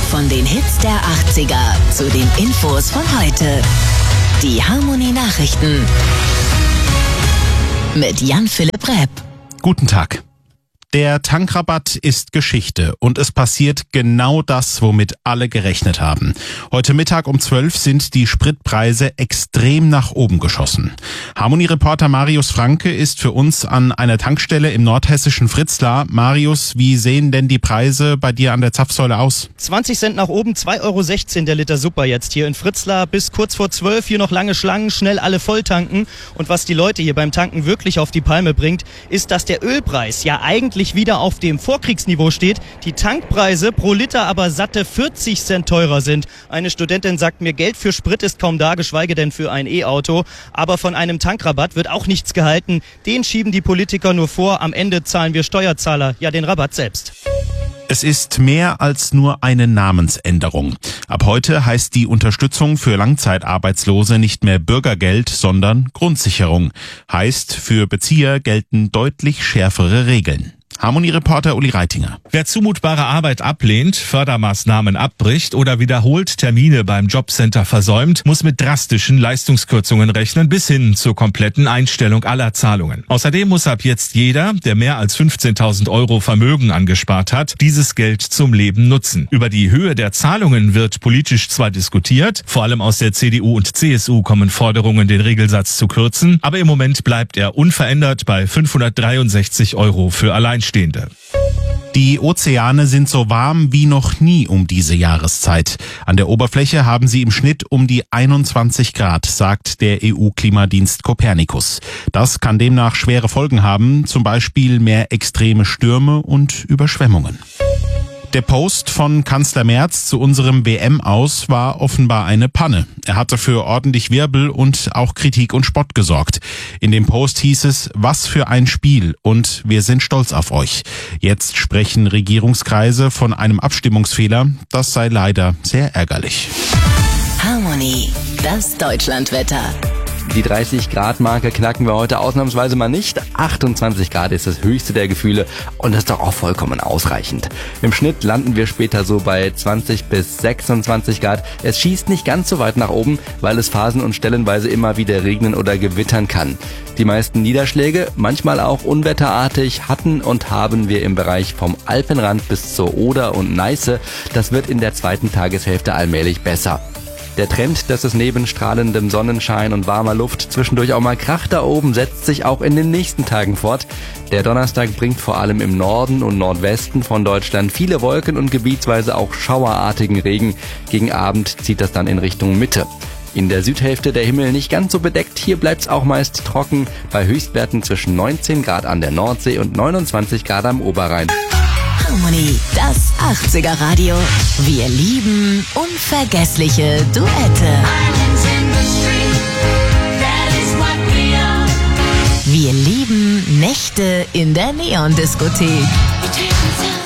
Von den Hits der 80er zu den Infos von heute. Die Harmony Nachrichten mit Jan-Philipp Repp. Guten Tag. Der Tankrabatt ist Geschichte und es passiert genau das, womit alle gerechnet haben. Heute Mittag um 12 sind die Spritpreise extrem nach oben geschossen. Harmony-Reporter Marius Franke ist für uns an einer Tankstelle im nordhessischen Fritzlar. Marius, wie sehen denn die Preise bei dir an der Zapfsäule aus? 20 Cent nach oben, 2,16 € der Liter Super jetzt hier in Fritzlar. Bis kurz vor 12 hier noch lange Schlangen, schnell alle voll tanken. Und was die Leute hier beim Tanken wirklich auf die Palme bringt, ist, dass der Ölpreis ja eigentlich wieder auf dem Vorkriegsniveau steht, die Tankpreise pro Liter aber satte 40 Cent teurer sind. Eine Studentin sagt mir, Geld für Sprit ist kaum da, geschweige denn für ein E-Auto. Aber von einem Tankrabatt wird auch nichts gehalten. Den schieben die Politiker nur vor. Am Ende zahlen wir Steuerzahler ja den Rabatt selbst. Es ist mehr als nur eine Namensänderung. Ab heute heißt die Unterstützung für Langzeitarbeitslose nicht mehr Bürgergeld, sondern Grundsicherung. Heißt, für Bezieher gelten deutlich schärfere Regeln. Harmony-Reporter Uli Reitinger. Wer zumutbare Arbeit ablehnt, Fördermaßnahmen abbricht oder wiederholt Termine beim Jobcenter versäumt, muss mit drastischen Leistungskürzungen rechnen bis hin zur kompletten Einstellung aller Zahlungen. Außerdem muss ab jetzt jeder, der mehr als 15.000 € Vermögen angespart hat, dieses Geld zum Leben nutzen. Über die Höhe der Zahlungen wird politisch zwar diskutiert, vor allem aus der CDU und CSU kommen Forderungen, den Regelsatz zu kürzen, aber im Moment bleibt er unverändert bei 563 € für Alleinstehende. Die Ozeane sind so warm wie noch nie um diese Jahreszeit. An der Oberfläche haben sie im Schnitt um die 21 Grad, sagt der EU-Klimadienst Copernicus. Das kann demnach schwere Folgen haben, zum Beispiel mehr extreme Stürme und Überschwemmungen. Der Post von Kanzler Merz zu unserem WM-Aus war offenbar eine Panne. Er hatte für ordentlich Wirbel und auch Kritik und Spott gesorgt. In dem Post hieß es, was für ein Spiel und wir sind stolz auf euch. Jetzt sprechen Regierungskreise von einem Abstimmungsfehler. Das sei leider sehr ärgerlich. Harmony, das Deutschlandwetter. Die 30-Grad-Marke knacken wir heute ausnahmsweise mal nicht. 28 Grad ist das höchste der Gefühle und das ist doch auch vollkommen ausreichend. Im Schnitt landen wir später so bei 20 bis 26 Grad. Es schießt nicht ganz so weit nach oben, weil es phasen- und stellenweise immer wieder regnen oder gewittern kann. Die meisten Niederschläge, manchmal auch unwetterartig, hatten und haben wir im Bereich vom Alpenrand bis zur Oder und Neiße. Das wird in der zweiten Tageshälfte allmählich besser. Der Trend, dass es neben strahlendem Sonnenschein und warmer Luft zwischendurch auch mal kracht da oben, setzt sich auch in den nächsten Tagen fort. Der Donnerstag bringt vor allem im Norden und Nordwesten von Deutschland viele Wolken und gebietsweise auch schauerartigen Regen. Gegen Abend zieht das dann in Richtung Mitte. In der Südhälfte der Himmel nicht ganz so bedeckt, hier bleibt's auch meist trocken, bei Höchstwerten zwischen 19 Grad an der Nordsee und 29 Grad am Oberrhein. Harmony, das 80er Radio. Wir lieben unvergessliche Duette. Wir lieben Nächte in der Neon-Diskothek.